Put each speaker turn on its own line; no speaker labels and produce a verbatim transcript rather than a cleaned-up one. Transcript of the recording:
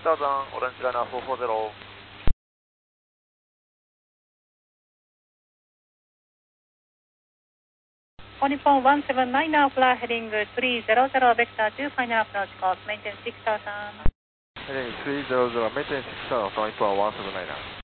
thousand, orange liner four four zero.
All Nippon one seven nine, fly heading three zero zero, vector two, final approach course, maintain six thousand.
Heading three zero zero, maintain six thousand, All Nippon one seven nine.